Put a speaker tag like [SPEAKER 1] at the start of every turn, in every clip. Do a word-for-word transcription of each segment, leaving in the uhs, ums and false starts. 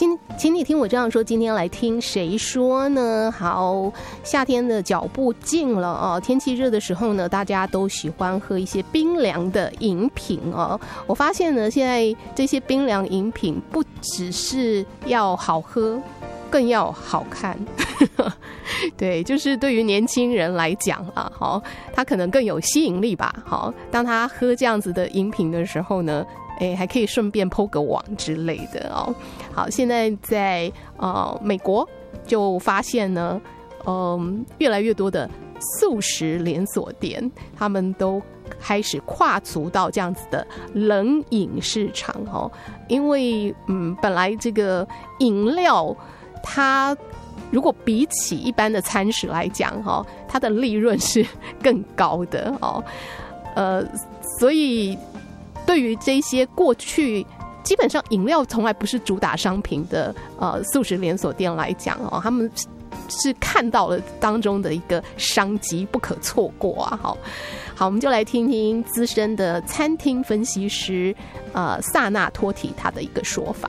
[SPEAKER 1] 请请你听我这样说，今天来听谁说呢？好，夏天的脚步近了哦，天气热的时候呢，大家都喜欢喝一些冰凉的饮品哦。我发现呢，现在这些冰凉饮品不只是要好喝，更要好看。对，就是对于年轻人来讲啊，好，他可能更有吸引力吧。好，当他喝这样子的饮品的时候呢，哎，还可以顺便 po 个网之类的哦。好，现在在呃美国就发现呢，嗯、呃，越来越多的速食连锁店，他们都开始跨足到这样子的冷饮市场哦。因为嗯，本来这个饮料它如果比起一般的餐食来讲哦，它的利润是更高的哦。呃，所以对于这些过去基本上饮料从来不是主打商品的呃速食连锁店来讲哦，他们是看到了当中的一个商机，不可错过啊！好，好，我们就来听听资深的餐厅分析师呃萨纳托提他的一个说法。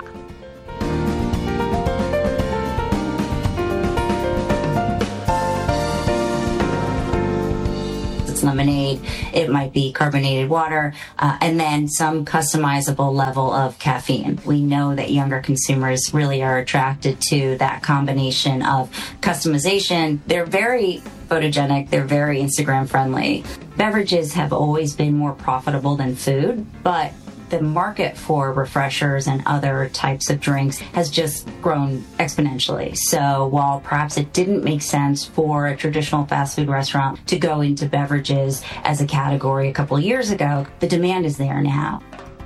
[SPEAKER 2] Lemonade, it might be carbonated water, uh, and then some customizable level of caffeine. We know that younger consumers really are attracted to that combination of customization. They're very photogenic, they're very Instagram friendly. Beverages have always been more profitable than food, but the market for refreshers and other types of drinks has just grown exponentially. So while perhaps it didn't make sense for a traditional fast food restaurant to go into beverages as a category a couple of years ago, the demand is there now.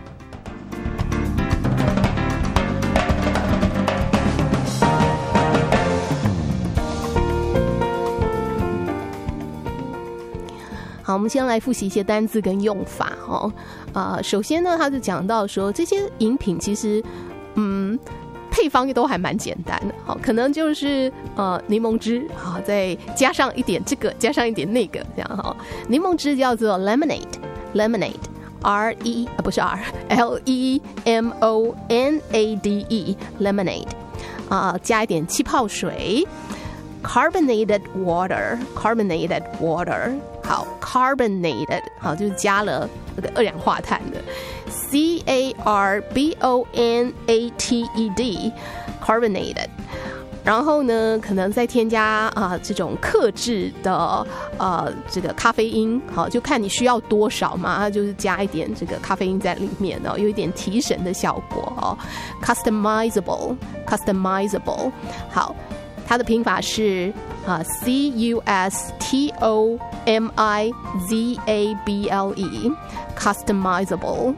[SPEAKER 1] 好，我们先来复习一些单字跟用法哦。呃，首先呢，他就讲到说，这些饮品其实，嗯，配方都还蛮简单的，好，可能就是呃柠檬汁，好，再加上一点这个，加上一点那个，这样哈。柠檬汁叫做 lemonade，lemonade，R E 啊不是 R，L E M O N A D E，lemonade， 啊、呃，加一点气泡水。Carbonated water, carbonated water， 好 ，carbonated， 好，就是加了那个二氧化碳的 ，C A R B O N A T E D， carbonated。然后呢，可能再添加啊、呃、这种克制的呃这个咖啡因，好，就看你需要多少嘛，就是加一点这个咖啡因在里面哦，有一点提神的效果哦。Customizable, customizable， 好。它的拼法是啊 C U S T O M I Z A B L E customizable。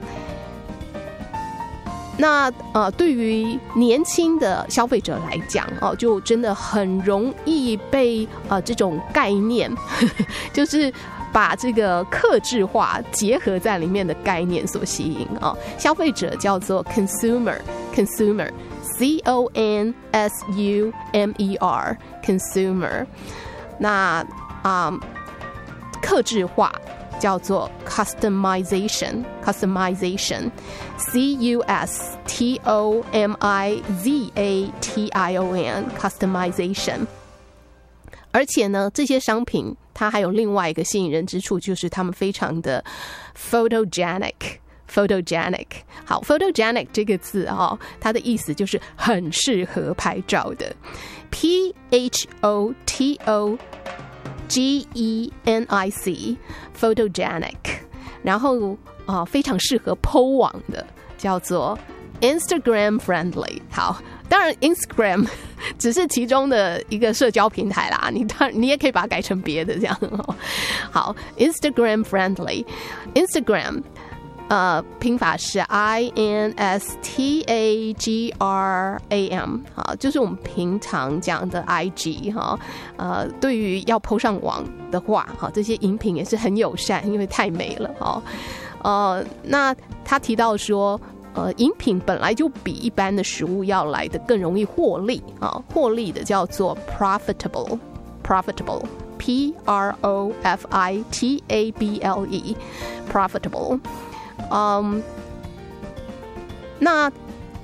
[SPEAKER 1] 那呃，对于年轻的消费者来讲哦，就真的很容易被呃这种概念，呵呵就是把这个客制化结合在里面的概念所吸引啊、哦。消费者叫做 consumer，consumer。C O N S U M E R consumer， 那啊、嗯，客制化叫做 customization customization C U S T O M I Z A T I O N customization。 而且呢，这些商品它还有另外一个吸引人之处，就是它们非常的 photogenic。photogenic 好 photogenic 这个字哦，它的意思就是很适合拍照的 P H O T O G E N I C photogenic， 然后、呃、非常适合 po 网的叫做 Instagram friendly。 好，当然 Instagram 只是其中的一个社交平台啦，你当然你也可以把它改成别的这样哦。好 Instagram friendly Instagram呃，拼法是 I N S T A G R A M， 好，就是我们平常讲的 I G 哈。呃，对于要 po 上网的话，哈，这些饮品也是很友善，因为太美了哈。呃，那他提到说，呃，饮品本来就比一般的食物要来的更容易获利啊，获利的叫做 profitable，profitable，P R O F I T A B L E，profitable。嗯，那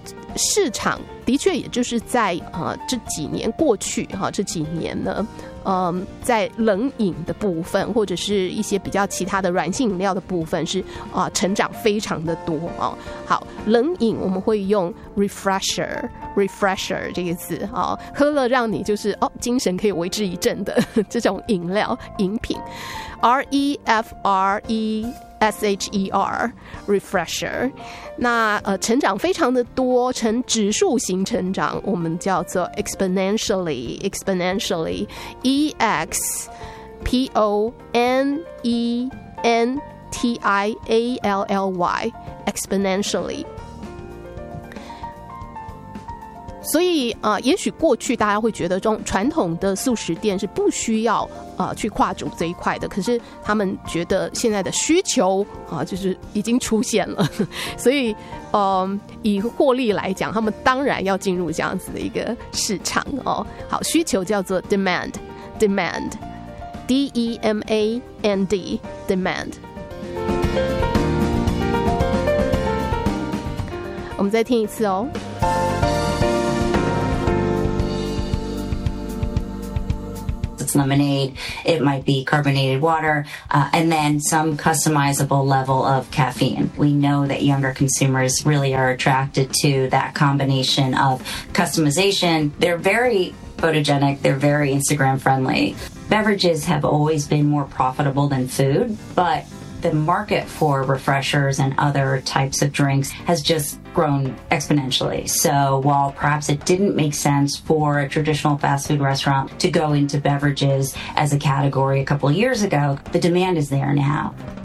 [SPEAKER 1] 市场的确也就是在呃这几年过去哈、啊，这几年呢。嗯，在冷饮的部分，或者是一些比较其他的软性饮料的部分是啊、呃，成长非常的多哦。好，冷饮我们会用 refresher refresher 这个字啊、哦，喝了让你就是哦精神可以为之一振的这种饮料饮品 ，R E F R E S H E R refresher。那呃成长非常的多，呈指数型成长，我们叫做 exponentially exponentially E X P O N E N T I A L L Y exponentially。所以呃，也许过去大家会觉得这种传统的速食店是不需要呃去跨足这一块的，可是他们觉得现在的需求啊、呃，就是已经出现了，所以呃，以获利来讲，他们当然要进入这样子的一个市场哦。好，需求叫做 demand demand D E M A N D demand。我们再听一次哦。
[SPEAKER 2] It's lemonade, it might be carbonated water, uh, and then some customizable level of caffeine. We know that younger consumers really are attracted to that combination of customization. They're very photogenic, they're very Instagram friendly. Beverages have always been more profitable than food, but the market for refreshers and other types of drinks has just grown exponentially. So while perhaps it didn't make sense for a traditional fast food restaurant to go into beverages as a category a couple of years ago, the demand is there now.